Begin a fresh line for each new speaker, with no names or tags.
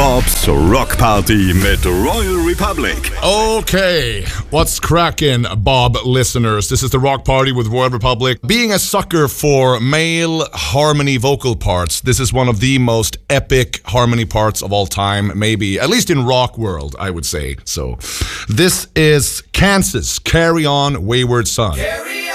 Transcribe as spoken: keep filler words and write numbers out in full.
Bobs Rock Party mit Royal Republic.
Okay, what's cracking, Bob listeners? This is the Rock Party with Royal Republic. Being a sucker for male harmony vocal parts, this is one of the most epic harmony parts of all time, maybe, at least in rock world, I would say. So, this is Kansas, Carry On, Wayward Son.
Carry